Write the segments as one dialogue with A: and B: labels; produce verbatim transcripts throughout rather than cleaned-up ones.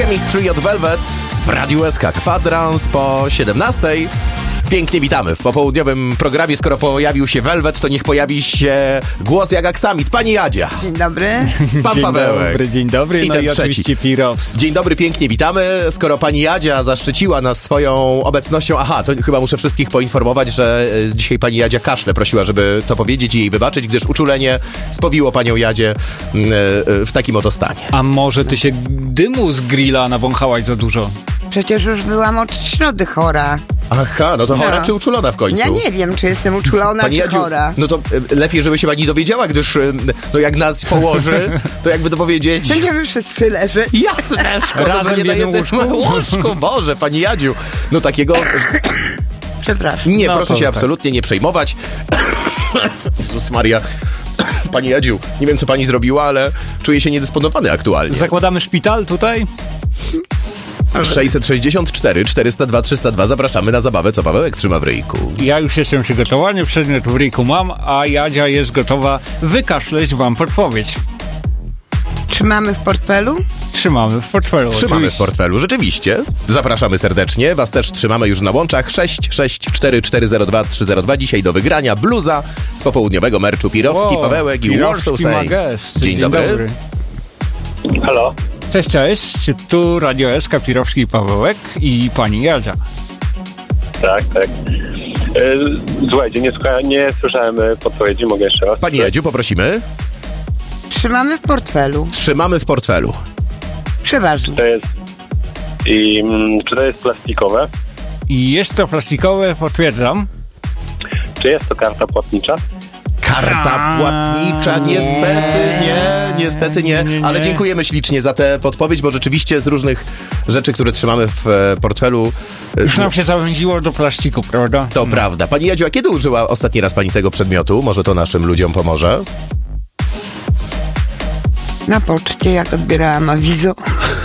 A: Chemistry od Velvet w Radiu S K. Kwadrans po siedemnastej. Pięknie witamy w popołudniowym programie. Skoro pojawił się Velvet, to niech pojawi się głos jak aksamit. Pani Jadzia.
B: Dzień dobry.
A: Pan
C: Dzień
A: Pawełek.
C: dobry, dzień dobry.
A: I
C: no
A: ten
C: i
A: trzeci.
C: oczywiście Pirowski.
A: Dzień dobry, pięknie witamy. Skoro pani Jadzia zaszczyciła nas swoją obecnością... Aha, to chyba muszę wszystkich poinformować, że e, dzisiaj pani Jadzia kaszle prosiła, żeby to powiedzieć i jej wybaczyć, gdyż uczulenie spowiło panią Jadzię e, e, w takim oto stanie.
C: A może ty się dymu z grilla nawąchałaś za dużo?
B: Przecież już byłam od środy chora.
A: Aha, no to chora
B: No.
A: czy uczulona w końcu?
B: Ja nie wiem, czy jestem uczulona,
A: Pani
B: czy
A: Jadziu,
B: chora.
A: no to e, lepiej, żeby się pani dowiedziała, gdyż e, no jak nas położy, to jakby to powiedzieć...
B: Będziemy wszyscy leżeć.
A: Jasne, szkoda,
C: Razem
A: że nie
C: w
A: na
C: jednym
A: jednym
C: łóżku?
A: łóżku. Boże, pani Jadziu. No takiego...
B: Przepraszam.
A: Nie,
C: No
A: proszę
C: to
A: się
C: tak.
A: absolutnie nie przejmować. Jezus Maria. Pani Jadziu, nie wiem co pani zrobiła, ale czuję się niedysponowany aktualnie.
C: Zakładamy szpital tutaj?
A: sześćset sześćdziesiąt cztery czterysta dwa trzysta dwa. Zapraszamy na zabawę, co Pawełek trzyma w ryjku.
C: Ja już jestem przygotowany, przedmiot w ryjku mam, a Jadzia jest gotowa wykaszleć wam podpowiedź.
B: Trzymamy w portfelu?
C: Trzymamy w portfelu.
A: Trzymamy w
C: oczywiście.
A: portfelu, rzeczywiście. Zapraszamy serdecznie. Was też trzymamy już na łączach. sześć sześć cztery cztery zero dwa trzy zero dwa. Dzisiaj do wygrania bluza z popołudniowego merczu Pirowski,
C: Wow,
A: Pawełek i
C: Pirowski
A: Warsaw
C: ma
A: Saints.
C: gest.
A: Dzień, dobry.
D: Halo?
C: Cześć, cześć. Tu Radio S K, Pirowski i Pawełek i pani Jadzia.
D: Tak, tak. Yy, Słuchajcie, nie, słucha, nie słyszałem y, podpowiedzi, mogę jeszcze raz?
A: Pani Jadziu, poprosimy.
B: Trzymamy w portfelu.
A: Trzymamy w portfelu.
B: Przeważnie.
D: To jest... I, mm, czy to jest plastikowe?
C: I jest to plastikowe, potwierdzam.
D: Czy jest to karta płatnicza?
A: Karta płatnicza, niestety nie, niestety nie,
C: Nie, nie.
A: ale dziękujemy ślicznie za tę podpowiedź, bo rzeczywiście z różnych rzeczy, które trzymamy w e, portfelu, e,
C: Już nam się zawęziło do plastiku, prawda?
A: to prawda. Pani Jadziu, a kiedy użyła ostatni raz pani tego przedmiotu? Może to naszym ludziom pomoże?
B: Na poczcie, jak odbierałam awizo.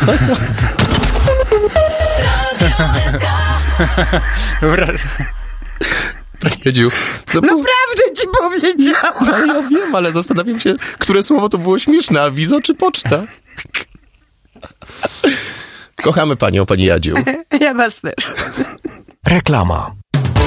C: Dobra.
A: Pani Jadziu, co było?
B: Naprawdę ci powiedziałam.
A: No, ja wiem, ale zastanawiam się, które słowo to było śmieszne, awizo czy poczta? Kochamy panią, pani Jadziu.
B: Ja was też.
E: Reklama.